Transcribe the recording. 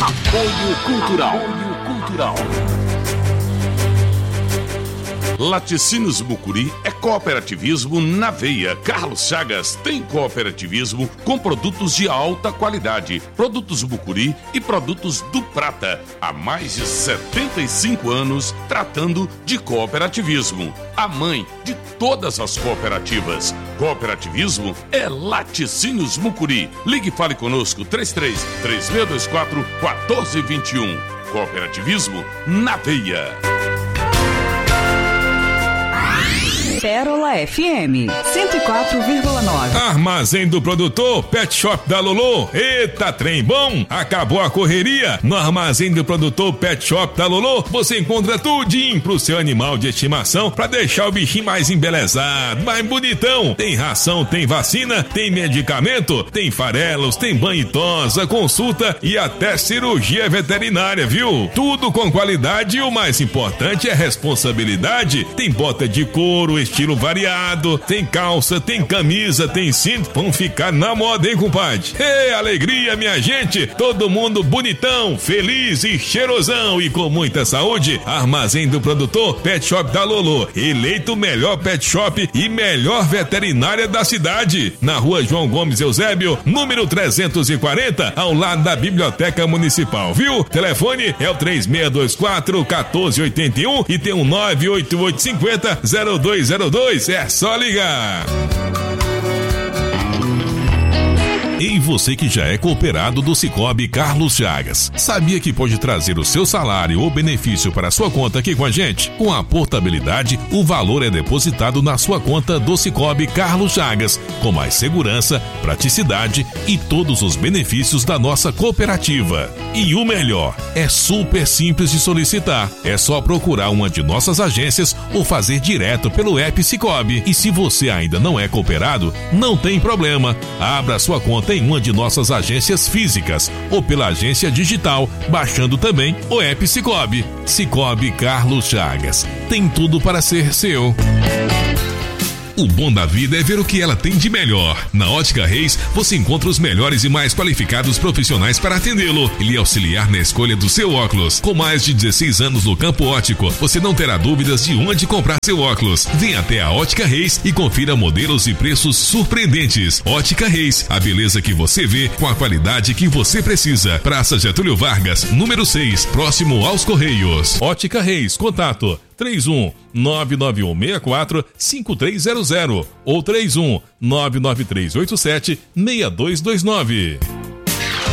Apoio Cultural. Laticínios Mucuri é cooperativismo na veia. Carlos Chagas tem cooperativismo com produtos de alta qualidade, produtos Mucuri e produtos do Prata. Há mais de 75 anos tratando de cooperativismo. A mãe de todas as cooperativas. Cooperativismo é Laticínios Mucuri. Ligue e fale conosco 33-3624-1421. Cooperativismo na veia. Pérola FM 104,9. Armazém do Produtor, Pet Shop da Lolô. Eita, trem bom! Acabou a correria. No Armazém do Produtor, Pet Shop da Lolô, você encontra tudinho pro seu animal de estimação pra deixar o bichinho mais embelezado, mais bonitão. Tem ração, tem vacina, tem medicamento, tem farelos, tem banho e tosa, consulta e até cirurgia veterinária, viu? Tudo com qualidade e o mais importante é responsabilidade. Tem bota de couro, estilo variado, tem calça, tem camisa, tem cinto, vão ficar na moda, hein, compadre? Ei, alegria, minha gente! Todo mundo bonitão, feliz e cheirosão e com muita saúde. Armazém do Produtor, Pet Shop da Lolô, eleito o melhor pet shop e melhor veterinária da cidade. Na rua João Gomes Eusébio, número 340, ao lado da Biblioteca Municipal, viu? Telefone é o 3624-1481 e tem um 98850-0202. É só ligar. E você que já é cooperado do Sicoob Carlos Chagas, sabia que pode trazer o seu salário ou benefício para a sua conta aqui com a gente? Com a portabilidade, o valor é depositado na sua conta do Sicoob Carlos Chagas, com mais segurança, praticidade e todos os benefícios da nossa cooperativa. E o melhor, é super simples de solicitar. É só procurar uma de nossas agências ou fazer direto pelo app Sicoob. E se você ainda não é cooperado, não tem problema. Abra sua conta em uma de nossas agências físicas ou pela agência digital, baixando também o app Sicoob. Sicoob Carlos Chagas. Tem tudo para ser seu. O bom da vida é ver o que ela tem de melhor. Na Ótica Reis, você encontra os melhores e mais qualificados profissionais para atendê-lo e lhe auxiliar na escolha do seu óculos. Com mais de 16 anos no campo óptico, você não terá dúvidas de onde comprar seu óculos. Venha até a Ótica Reis e confira modelos e preços surpreendentes. Ótica Reis, a beleza que você vê com a qualidade que você precisa. Praça Getúlio Vargas, número 6, próximo aos Correios. Ótica Reis, contato 31-99164-5300 ou 31-99387-6229.